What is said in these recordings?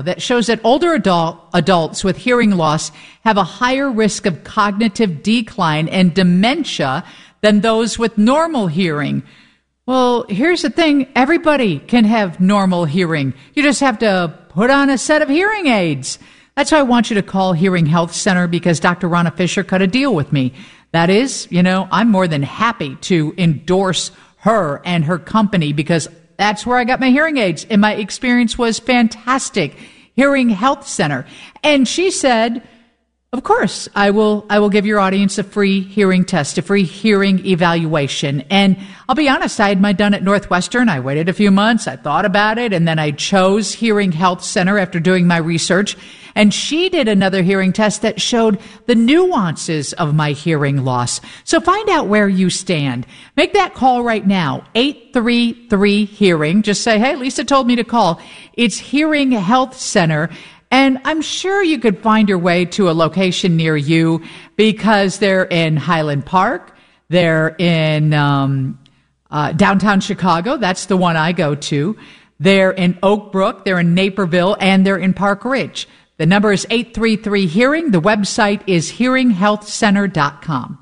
now that shows that older adults with hearing loss have a higher risk of cognitive decline and dementia than those with normal hearing. Well, here's the thing. Everybody can have normal hearing. You just have to put on a set of hearing aids. That's why I want you to call Hearing Health Center, because Dr. Ronna Fisher cut a deal with me. That is, I'm more than happy to endorse her and her company, because that's where I got my hearing aids, and my experience was fantastic. Hearing Health Center. And she said, of course, I will give your audience a free hearing test, a free hearing evaluation. And I'll be honest, I had mine done at Northwestern. I waited a few months. I thought about it. And then I chose Hearing Health Center after doing my research. And she did another hearing test that showed the nuances of my hearing loss. So find out where you stand. Make that call right now, 833-HEARING. Just say, hey, Lisa told me to call. It's Hearing Health Center. And I'm sure you could find your way to a location near you, because they're in Highland Park. They're in downtown Chicago. That's the one I go to. They're in Oak Brook. They're in Naperville. And they're in Park Ridge. The number is 833-HEARING. The website is hearinghealthcenter.com.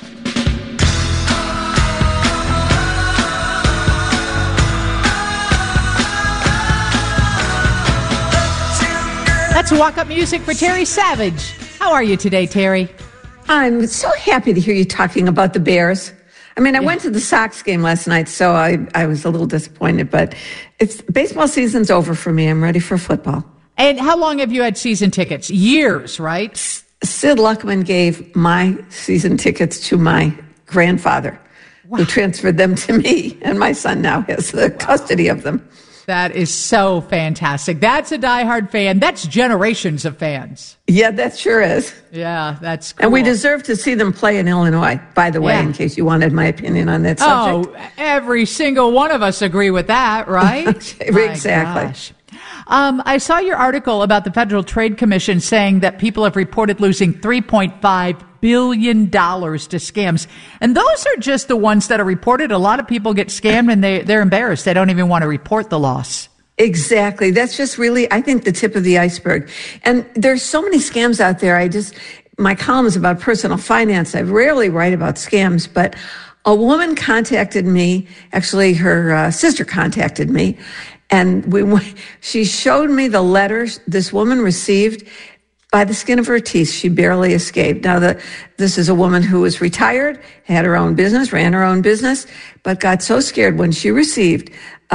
That's walk-up music for Terry Savage. How are you today, Terry? I'm so happy to hear you talking about the Bears. I mean, I went to the Sox game last night, so I was a little disappointed, but baseball season's over for me. I'm ready for football. And how long have you had season tickets? Years, right? Sid Luckman gave my season tickets to my grandfather, who transferred them to me, and my son now has the custody of them. That is so fantastic. That's a diehard fan. That's generations of fans. Yeah, that sure is. Yeah, that's cool. And we deserve to see them play in Illinois, by the way, in case you wanted my opinion on that subject. Oh, every single one of us agree with that, right? Exactly. I saw your article about the Federal Trade Commission saying that people have reported losing $3.5 billion to scams. And those are just the ones that are reported. A lot of people get scammed and they're embarrassed. They don't even want to report the loss. Exactly. That's just really, I think, the tip of the iceberg. And there's so many scams out there. My column is about personal finance. I rarely write about scams, but a woman contacted me. Actually, her sister contacted me. And she showed me the letters this woman received. By the skin of her teeth, she barely escaped. Now, this is a woman who was retired, had her own business, ran her own business, but got so scared when she received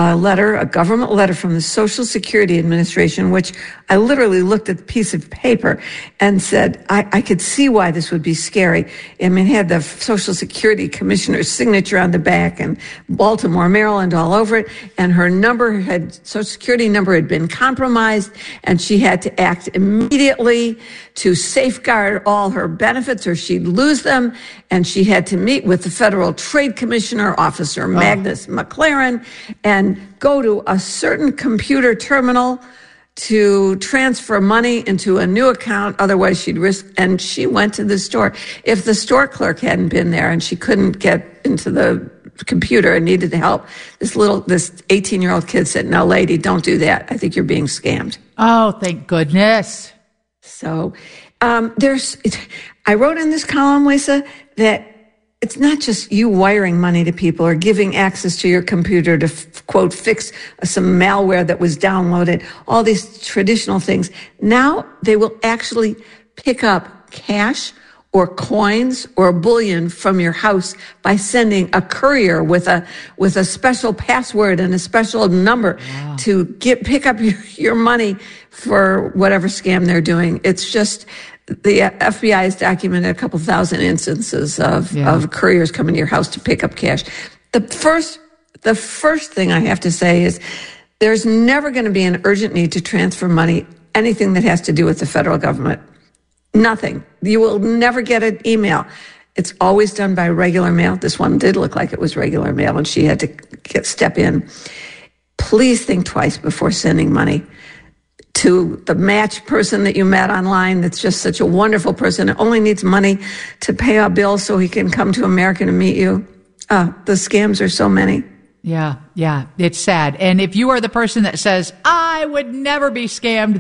a government letter from the Social Security Administration, which I literally looked at the piece of paper and said, I could see why this would be scary. I mean, it had the Social Security Commissioner's signature on the back and Baltimore, Maryland all over it. And her Social Security number had been compromised, and she had to act immediately to safeguard all her benefits or she'd lose them. And she had to meet with the Federal Trade Commissioner, Officer Magnus McLaren, and go to a certain computer terminal to transfer money into a new account. Otherwise, she'd risk. And she went to the store. If the store clerk hadn't been there and she couldn't get into the computer and needed help, this 18-year-old kid said, "No, lady, don't do that. I think you're being scammed." Oh, thank goodness. So I wrote in this column, Lisa, that it's not just you wiring money to people or giving access to your computer to, quote, fix some malware that was downloaded, all these traditional things. Now they will actually pick up cash or coins or bullion from your house by sending a courier with a special password and a special number to pick up your money for whatever scam they're doing. It's just, the FBI has documented a couple thousand instances of couriers coming to your house to pick up cash. The first thing I have to say is there's never going to be an urgent need to transfer money, anything that has to do with the federal government. Nothing. You will never get an email. It's always done by regular mail. This one did look like it was regular mail, and she had to step in. Please think twice before sending money to the match person that you met online that's just such a wonderful person. It only needs money to pay a bill so he can come to America to meet you. The scams are so many. Yeah, it's sad. And if you are the person that says, I would never be scammed,